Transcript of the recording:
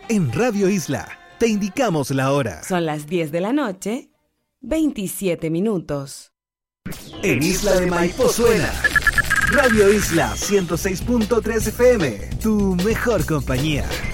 En Radio Isla te indicamos la hora. Son las 10 de la noche, 27 minutos. En Isla de Maipo suena Radio Isla 106.3 FM, tu mejor compañía.